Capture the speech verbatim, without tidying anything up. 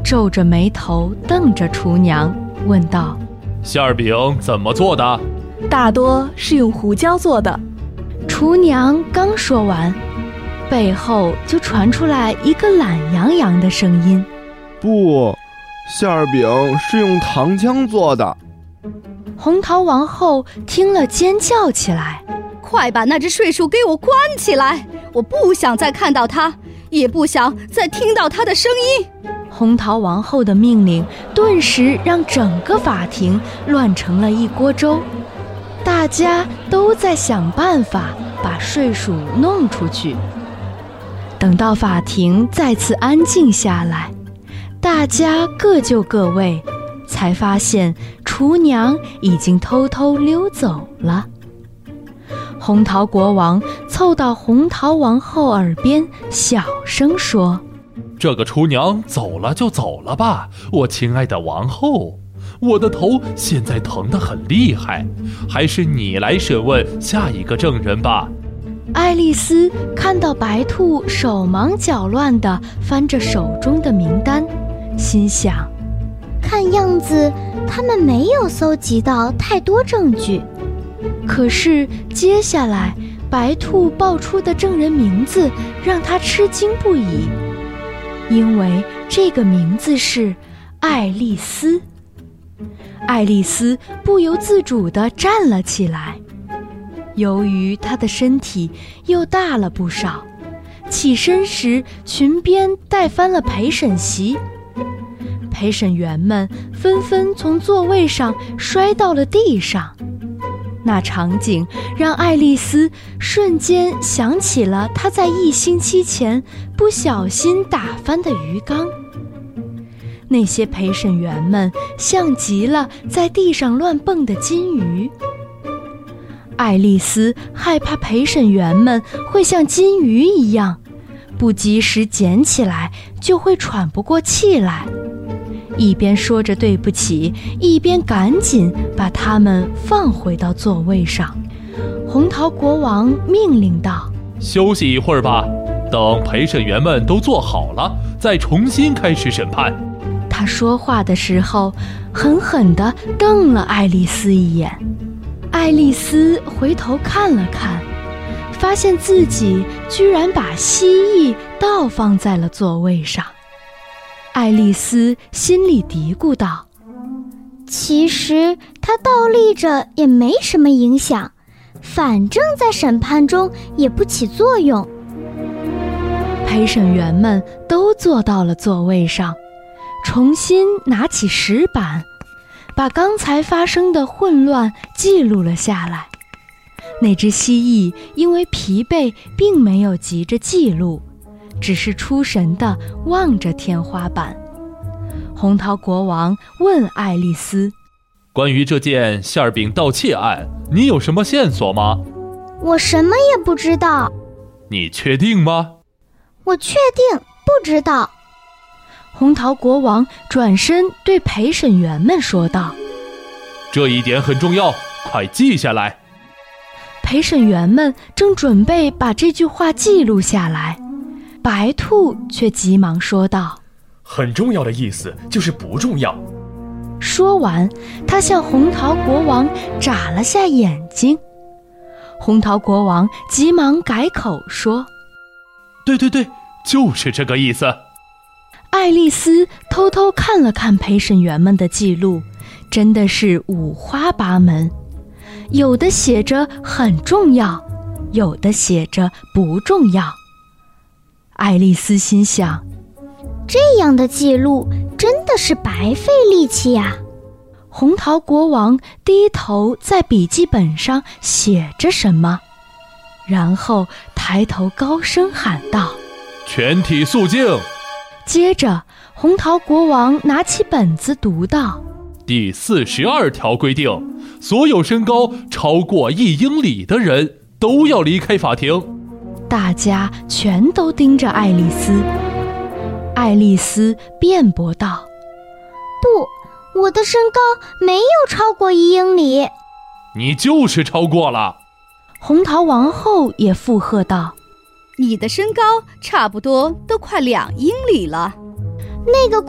皱着眉头瞪着厨娘，问道： 馅儿饼怎么做的？ 大多是用胡椒做的。 厨娘刚说完，背后就传出来一个懒洋洋的声音： 不，馅儿饼是用糖浆做的。 红桃王后听了尖叫起来： 快把那只睡鼠给我关起来，我不想再看到它，也不想再听到它的声音。 红桃王后的命令顿时让整个法庭乱成了一锅粥，大家都在想办法把睡鼠弄出去。等到法庭再次安静下来，大家各就各位，才发现厨娘已经偷偷溜走了。红桃国王凑到红桃王后耳边小声说： 这个厨娘走了就走了吧，我亲爱的王后，我的头现在疼得很厉害，还是你来审问下一个证人吧。 爱丽丝看到白兔手忙脚乱地翻着手中的名单，心想： 看样子他们没有搜集到太多证据。 可是接下来白兔报出的证人名字让她吃惊不已，因为这个名字是爱丽丝。爱丽丝不由自主地站了起来，由于她的身体又大了不少，起身时裙边带翻了陪审席，陪审员们纷纷从座位上摔到了地上。那场景让爱丽丝瞬间想起了她在一星期前不小心打翻的鱼缸。那些陪审员们像极了在地上乱蹦的金鱼。爱丽丝害怕陪审员们会像金鱼一样，不及时捡起来就会喘不过气来，一边说着对不起，一边赶紧把他们放回到座位上。红桃国王命令道： 休息一会儿吧，等陪审员们都坐好了，再重新开始审判。 他说话的时候狠狠地瞪了爱丽丝一眼。爱丽丝回头看了看，发现自己居然把蜥蜴倒放在了座位上。爱丽丝心里嘀咕道： 其实它倒立着也没什么影响，反正在审判中也不起作用。 陪审员们都坐到了座位上，重新拿起石板，把刚才发生的混乱记录了下来。那只蜥蜴因为疲惫并没有急着记录，只是出神地望着天花板。红桃国王问爱丽丝： 关于这件馅儿饼盗窃案，你有什么线索吗？ 我什么也不知道。 你确定吗？ 我确定不知道。 红桃国王转身对陪审员们说道： 这一点很重要，快记下来。 陪审员们正准备把这句话记录下来，白兔却急忙说道： 很重要的意思就是不重要。 说完，他向红桃国王眨了下眼睛。红桃国王急忙改口说： 对对对，就是这个意思。 爱丽丝偷偷看了看陪审员们的记录，真的是五花八门，有的写着很重要，有的写着不重要。爱丽丝心想， 这样的记录真的是白费力气呀。 红桃国王低头在笔记本上写着什么，然后抬头高声喊道： 全体肃静。 接着红桃国王拿起本子读道： 第四十二条规定，所有身高超过一英里的人都要离开法庭。 大家全都盯着爱丽丝。爱丽丝辩驳道： 不，我的身高没有超过一英里。 你就是超过了。 红桃王后也附和道： 你的身高差不多都快两英里了。 那个